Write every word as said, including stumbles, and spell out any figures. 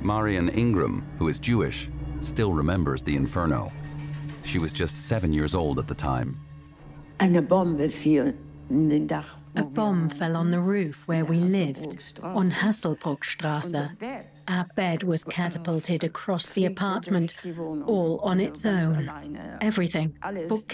Marian Ingram, who is Jewish, still remembers the inferno. She was just seven years old at the time. Eine Bombe fiel in den Dach. A bomb fell on the roof where we lived, on Hasselbrookstrasse. Our bed was catapulted across the apartment, all on its own. Everything, book